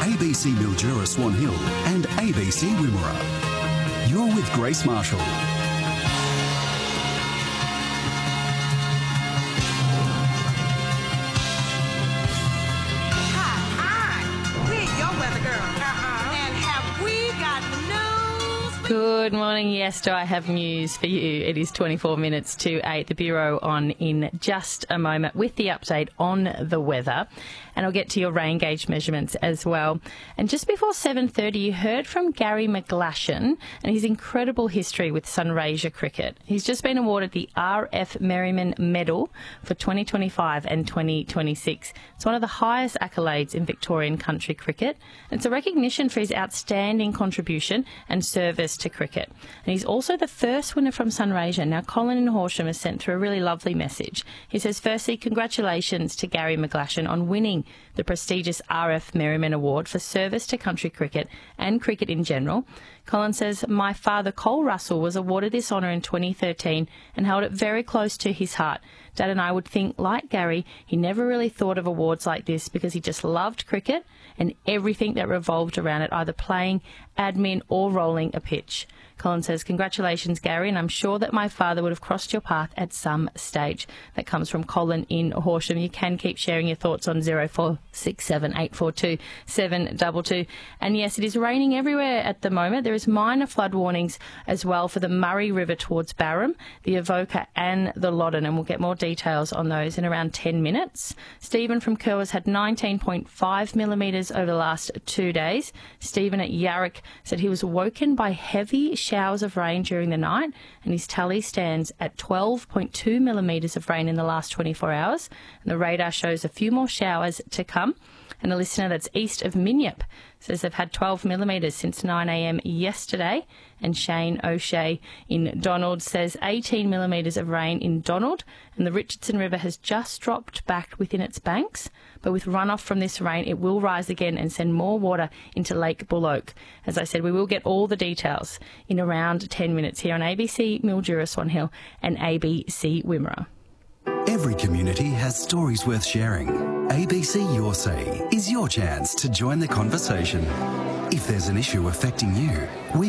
ABC Mildura Swan Hill and ABC Wimmera. You're with Grace Marshall. Good morning. Yes, do I have news for you? It is 24 minutes to 8. The Bureau on in just a moment with the update on the weather. And I'll get to your rain gauge measurements as well. And just before 7:30, you heard from Gary McGlashan and his incredible history with Sunraysia Cricket. He's just been awarded the R.F. Merriman Medal for 2025 and 2026. It's one of the highest accolades in Victorian country cricket. It's a recognition for his outstanding contribution and service to cricket. And he's also the first winner from Sunraysia. Now, Colin in Horsham has sent through a really lovely message. He says, firstly, congratulations to Gary McGlashan on winning the prestigious R.F. Merriman Award for service to country cricket and cricket in general. Colin says, my father, Cole Russell, was awarded this honour in 2013 and held it very close to his heart. Dad and I would think, like Gary, he never really thought of awards like this because he just loved cricket and everything that revolved around it, either playing, admin or rolling a pitch. Colin says, congratulations, Gary, and I'm sure that my father would have crossed your path at some stage. That comes from Colin in Horsham. You can keep sharing your thoughts on 0467 842 722. And yes, it is raining everywhere at the moment. There is minor flood warnings as well for the Murray River towards Barham, the Avoca and the Loddon, and we'll get more details on those in around 10 minutes. Stephen from Kerr has had 19.5 millimetres over the last 2 days. Stephen at Yarrick said he was woken by heavy showers of rain during the night, and his tally stands at 12.2 millimetres of rain in the last 24 hours. And the radar shows a few more showers to come. And a listener that's east of Minyip says they've had 12 millimetres since 9 a.m. yesterday. And Shane O'Shea in Donald says 18 millimetres of rain in Donald. And the Richardson River has just dropped back within its banks. But with runoff from this rain, it will rise again and send more water into Lake Bulloak. As I said, we will get all the details in around 10 minutes here on ABC Mildura Swan Hill and ABC Wimmera. Every community has stories worth sharing. ABC Your Say is your chance to join the conversation. If there's an issue affecting you, we